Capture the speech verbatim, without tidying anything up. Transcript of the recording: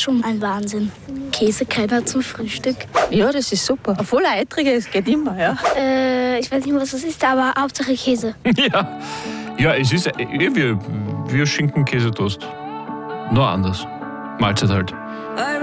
schon ein Wahnsinn. Käsekreiner zum Frühstück. Ja, das ist super. Obwohl ein eitriger, es geht immer, ja. Äh, ich weiß nicht, was das ist, aber Hauptsache Käse. Ja, ja, es ist eh wie, wie Schinken-Käsetoast. Nur anders. Mahlzeit halt.